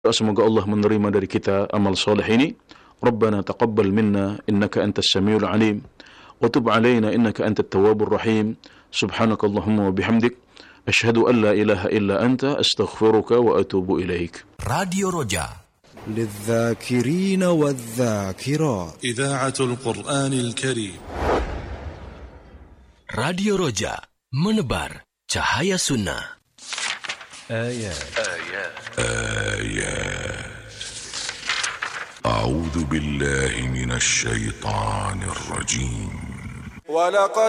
Semoga Allah menerima dari kita amal soleh ini. Rabbana taqabbal minna innaka antas samiul alim wa tub alaina innaka antat tawwabur rahim. Subhanakallahumma wa bihamdik asyhadu an la ilaha illa anta astaghfiruka wa atubu ilaik. Radio Roja للذاكرين والذاكرات إذاعة القرآن الكريم. Radio Roja menebar cahaya sunnah. آيات أعوذ بالله من الشيطان الرجيم. ولقد